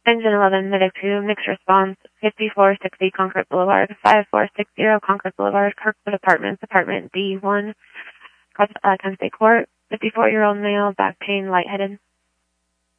Engine 11, Medic 2, mixed response, 5460 Concord Boulevard, 5460 Concord Boulevard, Kirkwood Apartments, Apartment D1, Kent State Court, 54-year-old male, back pain, lightheaded.